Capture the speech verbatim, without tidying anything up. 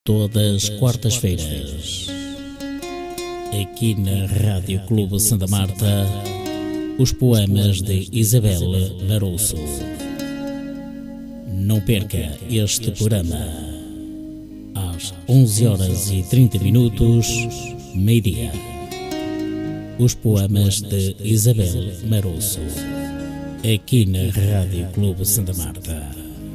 Todas quartas-feiras, aqui na Rádio Clube Santa Marta, os poemas de Isabel Larouço. Não perca este programa, às onze horas e trinta minutos, meio-dia. Os poemas de Isabel Larouço, aqui na Rádio Clube Santa Marta.